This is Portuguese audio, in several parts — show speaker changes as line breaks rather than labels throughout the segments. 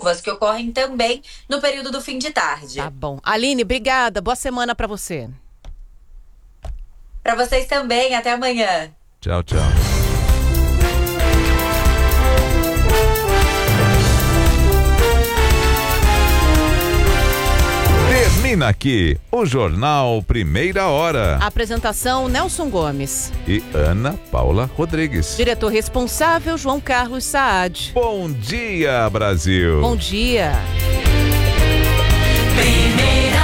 chuvas que ocorrem também no período do fim de tarde.
Tá bom. Aline, obrigada. Boa semana para você.
Para vocês também. Até amanhã.
Tchau, tchau. Termina aqui o Jornal Primeira Hora.
Apresentação Nelson Gomes
E Ana Paula Rodrigues.
Diretor responsável João Carlos Saad.
Bom dia, Brasil.
Bom dia.
Primeira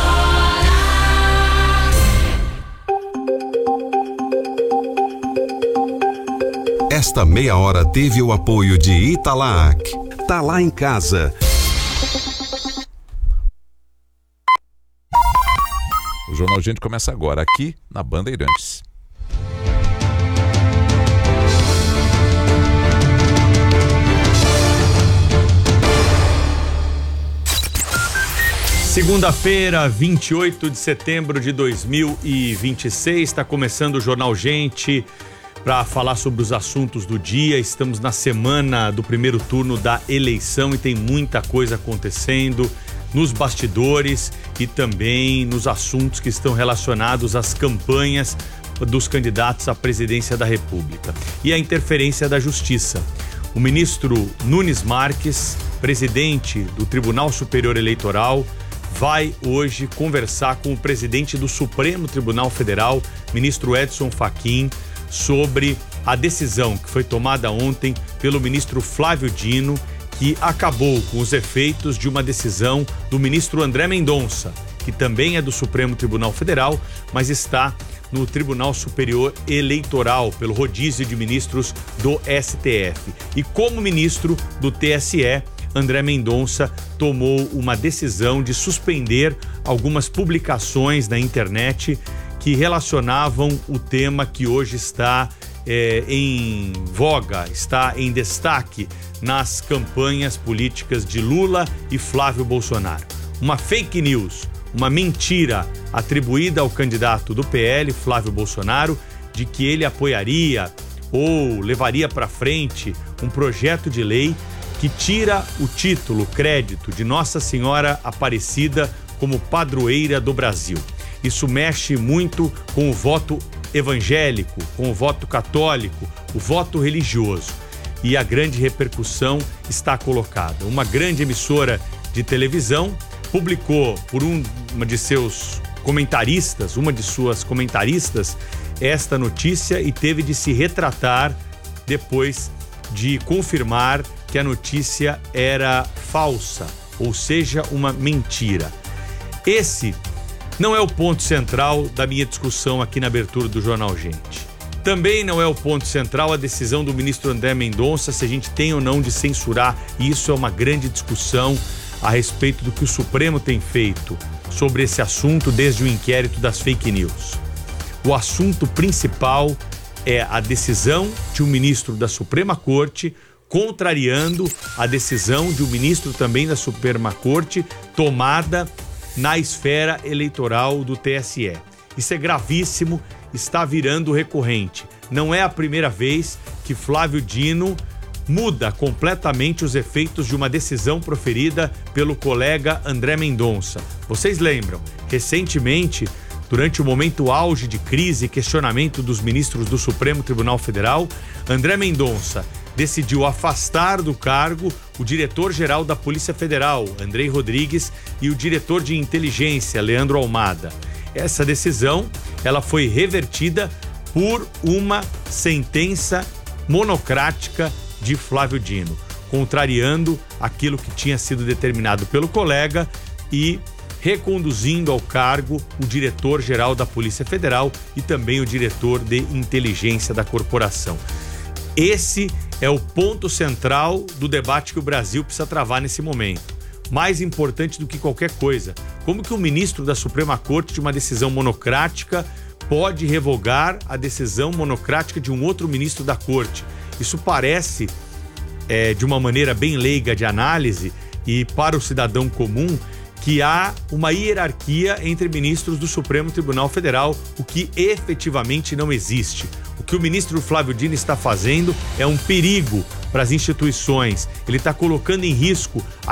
hora.
Esta meia hora teve o apoio de Italac. Tá lá em casa.
O Jornal Gente começa agora, aqui na Bandeirantes.
Segunda-feira, 28 de setembro de 2026, está começando o Jornal Gente para falar sobre os assuntos do dia. Estamos na semana do primeiro turno da eleição e tem muita coisa acontecendo nos bastidores e também nos assuntos que estão relacionados às campanhas dos candidatos à presidência da República. E a interferência da Justiça. O ministro Nunes Marques, presidente do Tribunal Superior Eleitoral, vai hoje conversar com o presidente do Supremo Tribunal Federal, ministro Edson Fachin, sobre a decisão que foi tomada ontem pelo ministro Flávio Dino, que acabou com os efeitos de uma decisão do ministro André Mendonça, que também é do Supremo Tribunal Federal, mas está no Tribunal Superior Eleitoral, pelo rodízio de ministros do STF. E como ministro do TSE, André Mendonça tomou uma decisão de suspender algumas publicações na internet que relacionavam o tema que hoje está em voga, está em destaque nas campanhas políticas de Lula e Flávio Bolsonaro. Uma fake news, uma mentira atribuída ao candidato do PL, Flávio Bolsonaro, de que ele apoiaria ou levaria para frente um projeto de lei que tira o título, crédito de Nossa Senhora Aparecida como padroeira do Brasil. Isso mexe muito com o voto evangélico, com o voto católico, o voto religioso. E a grande repercussão está colocada. Uma grande emissora de televisão publicou por uma de suas comentaristas, esta notícia e teve de se retratar depois de confirmar que a notícia era falsa, ou seja, uma mentira. Esse não é o ponto central da minha discussão aqui na abertura do Jornal Gente. Também não é o ponto central a decisão do ministro André Mendonça, se a gente tem ou não de censurar. E isso é uma grande discussão a respeito do que o Supremo tem feito sobre esse assunto desde o inquérito das fake news. O assunto principal é a decisão de um ministro da Suprema Corte contrariando a decisão de um ministro também da Suprema Corte tomada na esfera eleitoral do TSE. Isso é gravíssimo, está virando recorrente. Não é a primeira vez que Flávio Dino muda completamente os efeitos de uma decisão proferida pelo colega André Mendonça. Vocês lembram, recentemente, durante o momento auge de crise e questionamento dos ministros do Supremo Tribunal Federal, André Mendonça decidiu afastar do cargo o diretor-geral da Polícia Federal, Andrei Rodrigues, e o diretor de inteligência, Leandro Almada. Essa decisão, ela foi revertida por uma sentença monocrática de Flávio Dino, contrariando aquilo que tinha sido determinado pelo colega e reconduzindo ao cargo o diretor-geral da Polícia Federal e também o diretor de inteligência da corporação. Esse é o ponto central do debate que o Brasil precisa travar nesse momento. Mais importante do que qualquer coisa, como que o ministro da Suprema Corte, de uma decisão monocrática, pode revogar a decisão monocrática de um outro ministro da Corte? Isso parece, de uma maneira bem leiga de análise e para o cidadão comum, que há uma hierarquia entre ministros do Supremo Tribunal Federal, o que efetivamente não existe. O que o ministro Flávio Dino está fazendo é um perigo para as instituições. Ele está colocando em risco